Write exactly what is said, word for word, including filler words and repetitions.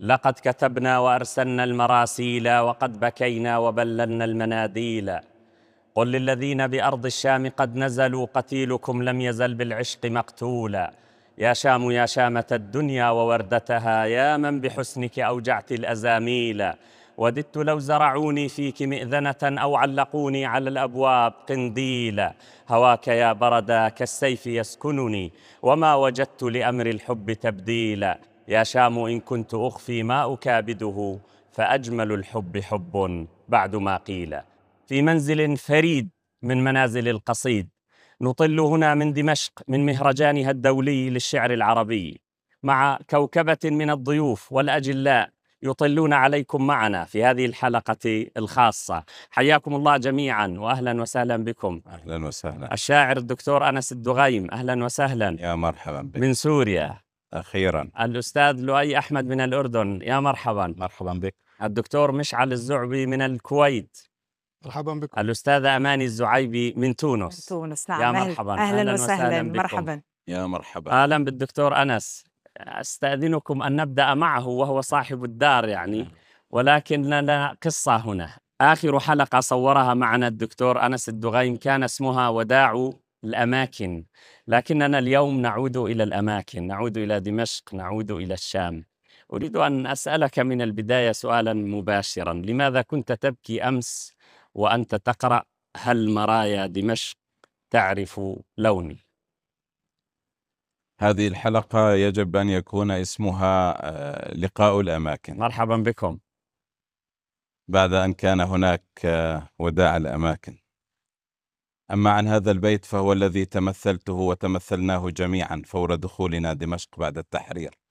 لقد كتبنا وأرسلنا المراسيل وقد بكينا وبللنا المناديل. قل للذين بأرض الشام قد نزلوا قتيلكم لم يزل بالعشق مقتولا. يا شام يا شامة الدنيا ووردتها، يا من بحسنك أوجعت الأزاميل. وددت لو زرعوني فيك مئذنة أو علقوني على الأبواب قنديلا. هواك يا بردا كالسيف يسكنني، وما وجدت لأمر الحب تبديلا. يا شام إن كنت أخفي ما أكابده، فأجمل الحب حب بعد ما قيل. في منزل فريد من منازل القصيد، نطل هنا من دمشق من مهرجانها الدولي للشعر العربي، مع كوكبة من الضيوف والأجلاء يطلون عليكم معنا في هذه الحلقة الخاصة. حياكم الله جميعا وأهلا وسهلا بكم. أهلا وسهلا. الشاعر الدكتور أنس الدغيم، أهلا وسهلا. يا مرحبا بك. من سوريا أخيرا. الأستاذ لؤي أحمد من الأردن، يا مرحبا. مرحبا بك. الدكتور مشعل الزعبي من الكويت، مرحبا بكم. الأستاذة أماني الزعيبي من تونس، من تونس نعم. يا مرحبا. أهلا, أهلا وسهلا, وسهلا بكم. مرحبا. يا مرحبا. أهلا بالدكتور أنس. أستأذنكم أن نبدأ معه وهو صاحب الدار يعني، ولكن لنا قصة هنا. آخر حلقة صورها معنا الدكتور أنس الدغيم كان اسمها وداع الأماكن، لكننا اليوم نعود إلى الأماكن، نعود إلى دمشق، نعود إلى الشام. أريد أن أسألك من البداية سؤالا مباشرا: لماذا كنت تبكي أمس وأنت تقرأ هل مرايا دمشق تعرف لوني؟ هذه الحلقة يجب أن يكون اسمها لقاء الأماكن. مرحبا بكم. بعد أن كان هناك وداع الأماكن. أما عن هذا البيت فهو الذي تمثلته وتمثلناه جميعا فور دخولنا دمشق بعد التحرير.